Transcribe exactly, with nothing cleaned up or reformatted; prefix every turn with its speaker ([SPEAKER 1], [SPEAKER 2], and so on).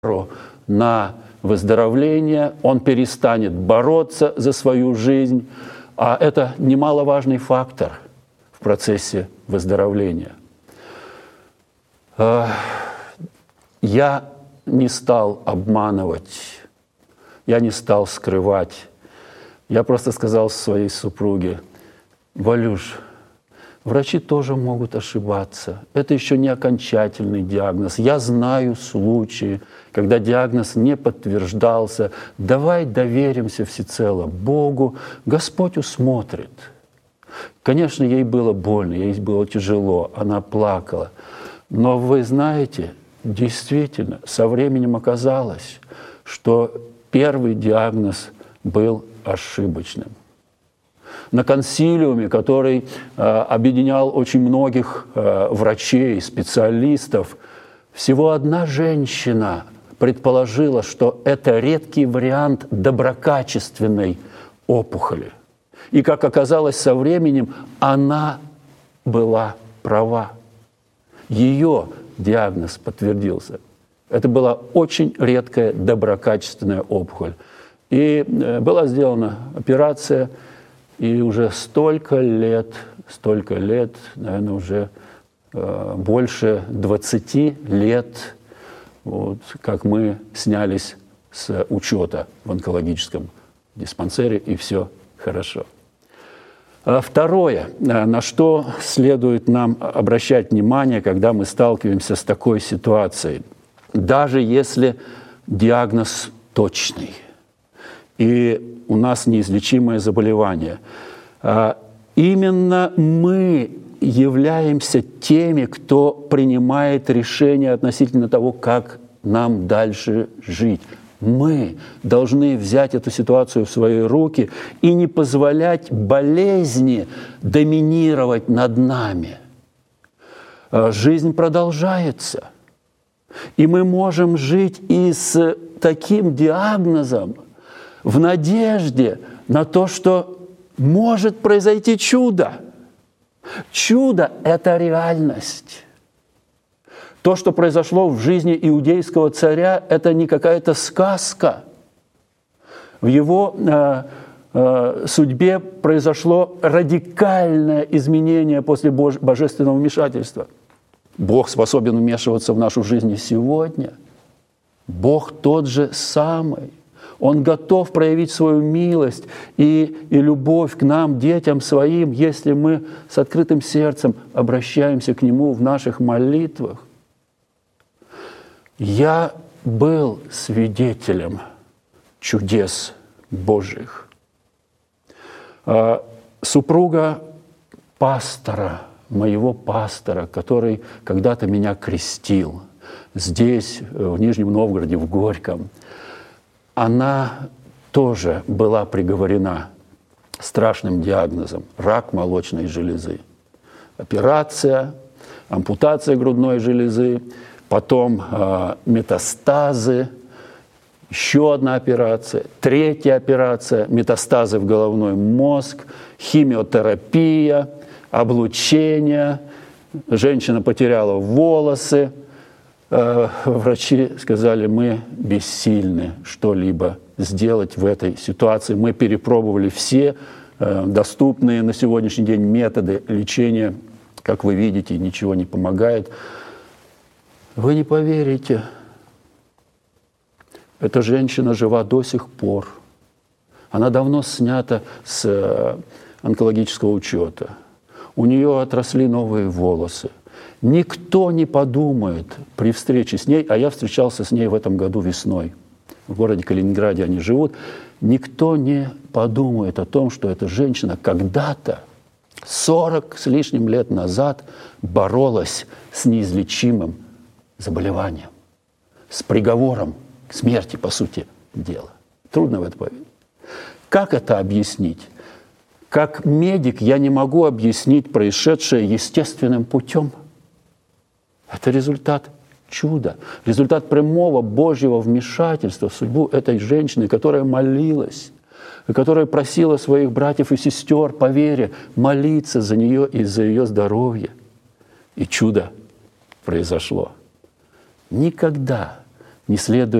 [SPEAKER 1] на выздоровление, он перестанет бороться за свою жизнь, а это немаловажный фактор в процессе выздоровления. Я не стал обманывать, я не стал скрывать. Я просто сказал своей супруге: «Валюш, врачи тоже могут ошибаться. Это еще не окончательный диагноз. Я знаю случаи, когда диагноз не подтверждался. Давай доверимся всецело Богу. Господь усмотрит». Конечно, ей было больно, ей было тяжело, она плакала. Но вы знаете, действительно, со временем оказалось, что первый диагноз был ошибочным. На консилиуме, который э, объединял очень многих э, врачей, специалистов, всего одна женщина предположила, что это редкий вариант доброкачественной опухоли. И, как оказалось со временем, она была права. Ее диагноз подтвердился. Это была очень редкая доброкачественная опухоль. И э, была сделана операция. И уже столько лет, столько лет, наверное, уже э, больше двадцати лет, вот, как мы снялись с учета в онкологическом диспансере, и все хорошо. А второе, на что следует нам обращать внимание, когда мы сталкиваемся с такой ситуацией, даже если диагноз точный, и у нас неизлечимое заболевание. Именно мы являемся теми, кто принимает решение относительно того, как нам дальше жить. Мы должны взять эту ситуацию в свои руки и не позволять болезни доминировать над нами. Жизнь продолжается, и мы можем жить и с таким диагнозом, в надежде на то, что может произойти чудо. Чудо – это реальность. То, что произошло в жизни иудейского царя, это не какая-то сказка. В его э, э, судьбе произошло радикальное изменение после бож- божественного вмешательства. Бог способен вмешиваться в нашу жизнь и сегодня. Бог тот же самый. Он готов проявить свою милость и, и любовь к нам, детям своим, если мы с открытым сердцем обращаемся к Нему в наших молитвах. Я был свидетелем чудес Божьих. Супруга пастора, моего пастора, который когда-то меня крестил здесь, в Нижнем Новгороде, в Горьком, она тоже была приговорена страшным диагнозом – рак молочной железы. Операция, ампутация грудной железы, потом э, метастазы, еще одна операция, третья операция, метастазы в головной мозг, химиотерапия, облучение. Женщина потеряла волосы. Врачи сказали: мы бессильны что-либо сделать в этой ситуации. Мы перепробовали все доступные на сегодняшний день методы лечения. Как вы видите, ничего не помогает. Вы не поверите, эта женщина жива до сих пор. Она давно снята с онкологического учета. У нее отросли новые волосы. Никто не подумает при встрече с ней, а я встречался с ней в этом году весной, в городе Калининграде они живут, никто не подумает о том, что эта женщина когда-то, сорок с лишним лет назад, боролась с неизлечимым заболеванием, с приговором к смерти, по сути дела. Трудно в это поверить. Как это объяснить? Как медик я не могу объяснить происшедшее естественным путем. Это результат чуда, результат прямого Божьего вмешательства в судьбу этой женщины, которая молилась, которая просила своих братьев и сестер по вере молиться за нее и за ее здоровье. И чудо произошло. Никогда не следует